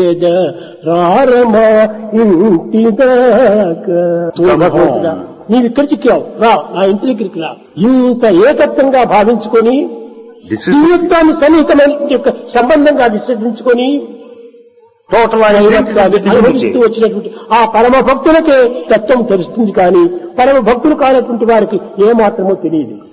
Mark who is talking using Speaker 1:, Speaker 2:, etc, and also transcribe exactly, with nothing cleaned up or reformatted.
Speaker 1: వేద రారమా ఇంటిదాకా. భగవంతుడా, నీవు ఇక్కడ చిక్కావు, రా నా ఇంటి దగ్గరికి రా. ఇంత ఏకత్వంగా భావించుకొని దివ్యత్వాన్ని సన్నిహితమైన యొక్క సంబంధంగా విశ్లేషించుకొని
Speaker 2: Total
Speaker 1: అనుభవిస్తూ వచ్చినటువంటి ఆ పరమ భక్తులకే తత్వం తెలుస్తుంది, కానీ పరమ భక్తులు కానటువంటి వారికి ఏమాత్రమో తెలియదు.